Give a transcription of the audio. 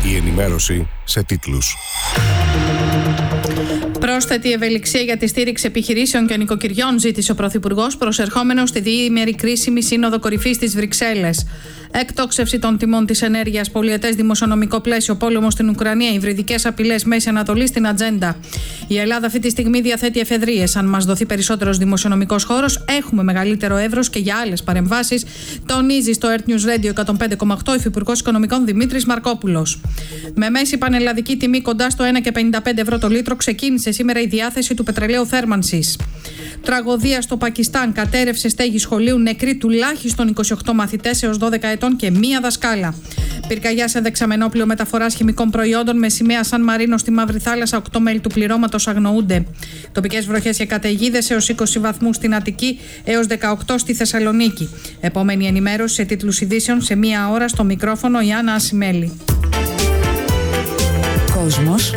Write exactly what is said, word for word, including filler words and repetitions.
Η ενημέρωση σε τίτλους. Πρόσθετη ευελιξία για τη στήριξη επιχειρήσεων και νοικοκυριών ζήτησε ο Πρωθυπουργός προσερχόμενος στη διήμερη κρίσιμη σύνοδο κορυφής της Βρυξέλλες. Εκτόξευση των τιμών της ενέργειας, πολυετές δημοσιονομικό πλαίσιο, πόλεμο στην Ουκρανία, υβριδικές απειλές, Μέση Ανατολή στην ατζέντα. Η Ελλάδα αυτή τη στιγμή διαθέτει εφεδρείες. Αν μας δοθεί περισσότερος δημοσιονομικός χώρος, έχουμε μεγαλύτερο εύρος και για άλλες παρεμβάσεις, τονίζει στο Earth News Radio εκατόν πέντε κόμμα οκτώ ο Υφυπουργός Οικονομικών Δημήτρης Μαρκόπουλος. Με μέση πανελλαδική τιμή κοντά στο ένα κόμμα πενήντα πέντε ευρώ το λίτρο, ξεκίνησε σήμερα η διάθεση του πετρελαίου θέρμανσης. Τραγωδία στο Πακιστάν, κατέρευσε στέγη σχολείου, νεκροί τουλάχιστον είκοσι οκτώ μαθητές έως δώδεκα ετών και μία δασκάλα. Πυρκαγιά σε δεξαμενόπλαιο μεταφοράς χημικών προϊόντων με σημαία Σαν Μαρίνο στη Μαύρη Θάλασσα, οκτώ μέλη του πληρώματος αγνοούνται. Τοπικές βροχές και καταιγίδες έως είκοσι βαθμούς στην Αττική έως δεκαοκτώ στη Θεσσαλονίκη. Επόμενη ενημέρωση σε τίτλους ειδήσεων σε μία ώρα, στο μικρόφωνο η Άννα Ασημέλη. Κόσμος